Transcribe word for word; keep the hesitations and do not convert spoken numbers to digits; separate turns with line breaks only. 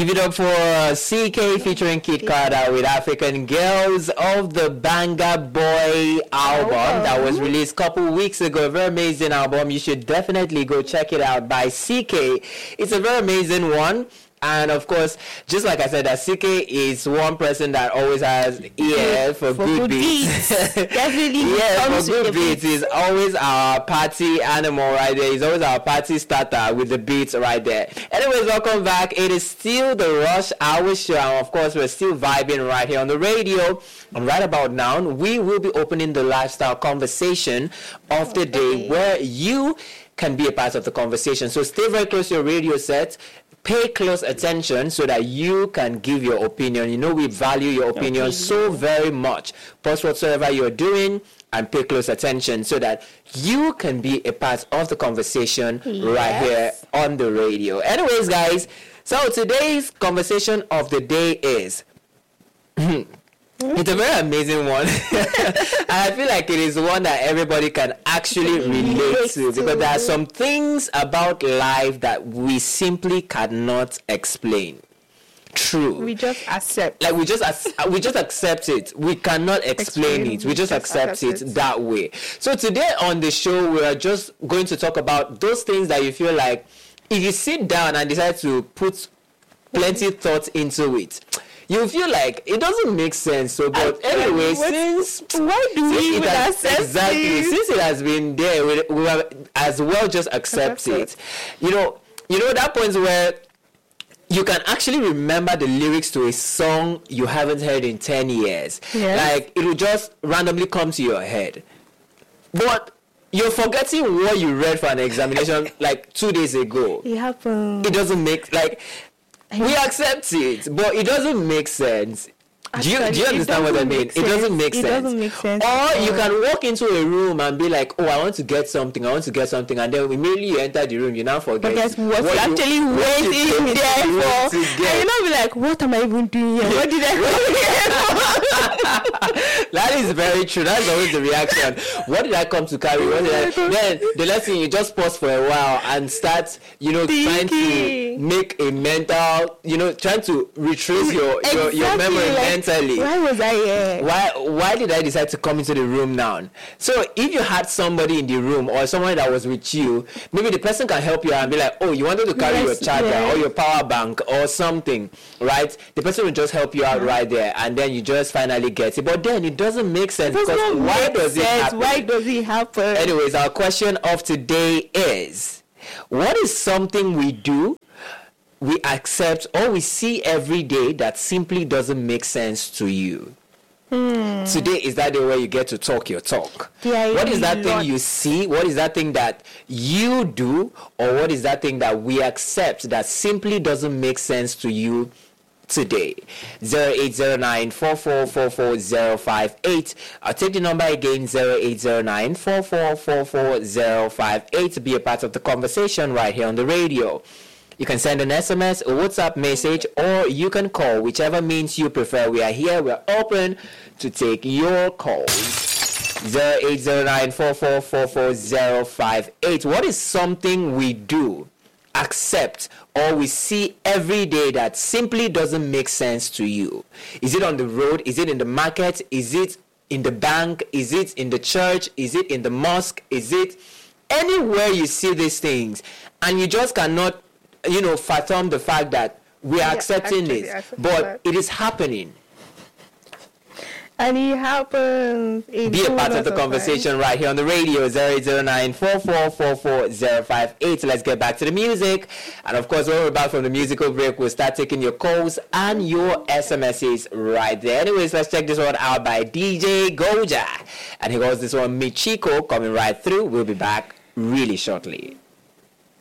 Give it up for C K featuring Kid Carter with African Girls of the Banga Boy album oh. that was released a couple weeks ago. A very amazing album. You should definitely go check it out by C K. It's a very amazing one. And of course, just like I said, that C K is one person that always has ear for, for good, good beats. beats.
Definitely.
Yes, for good beats. He's always our party animal right there. He's always our party starter with the beats right there. Anyways, welcome back. It is still the Rush Hour Show. And of course, we're still vibing right here on the radio. And right about now, we will be opening the lifestyle conversation of the day where you can be a part of the conversation. So stay very close to your radio set. Pay close attention so that you can give your opinion. You know we value your opinion okay. so very much. Post whatsoever you're doing and pay close attention so that you can be a part of the conversation yes. right here on the radio. Anyways, guys, so today's conversation of the day is... It's a very amazing one. And I feel like it is one that everybody can actually relate to because there are some things about life that we simply cannot explain. True.
We just accept.
Like we just ac- we just accept it. We cannot explain, explain it. We, we just, just accept, accept it, it that way. So today on the show we are just going to talk about those things that you feel like if you sit down and decide to put plenty thought into it, you feel like it doesn't make sense. So, but I, anyway, since
why do we even accept
exactly
it?
Since it has been there, we, we have as well just accept it. You know, you know that point where you can actually remember the lyrics to a song you haven't heard in ten years. Yes. Like it will just randomly come to your head, but you're forgetting what you read for an examination like two days ago.
It happens.
It doesn't make like. We accept it, but it doesn't make sense. Do you, do you understand what I mean? It doesn't make sense.
It doesn't make sense.
Or you can walk into a room and be like, oh, I want to get something, I want to get something, and then immediately you enter the room, you now forget.
But that's what, what you actually waiting there for. And you now be like, what am I even doing here? What did I come here for?
That is very true. That's always the reaction. What did I come to carry? What did I... Then the next thing, you just pause for a while and start, you know, Thinking. trying to make a mental, you know, trying to retrace your, exactly. your, your memory like, mentally.
Why was I here?
Why why did I decide to come into the room now? So if you had somebody in the room or someone that was with you, maybe the person can help you and be like, oh, you wanted to carry yes, your charger yes. or your power bank or something, right? The person will just help you out mm-hmm. right there and then you just finally get it. But then it doesn't make sense
it
because why does
sense.
it happen?
Why does it happen?
Anyways, our question of today is, what is something we do, we accept, or we see every day that simply doesn't make sense to you? Hmm. Today is that day where you get to talk your talk.
Yeah,
what is that thing
not.
you see? What is that thing that you do? Or what is that thing that we accept that simply doesn't make sense to you today? zero eight zero nine, four four four four zero five eight. I'll take the number again, zero eight zero nine, four four four four zero five eight, to be a part of the conversation right here on the radio. You can send an S M S, a WhatsApp message, or you can call, whichever means you prefer. We are here. We're open to take your calls. zero eight zero nine, four four four four zero five eight. What is something we do, accept, or we see every day that simply doesn't make sense to you? Is it on the road? Is it in the market? Is it in the bank? Is it in the church? Is it in the mosque? Is it anywhere you see these things and you just cannot, you know, fathom the fact that we are yeah, accepting it, but that. It is happening.
And it happens.
Be a part of the conversation right here on the radio, zero eight zero nine, four four four four zero five eight. Let's get back to the music. And of course, when we're back from the musical break, we'll start taking your calls and your S M Ses right there. Anyways, let's check this one out by D J Goja. And he goes this one, Michiko, coming right through. We'll be back really shortly.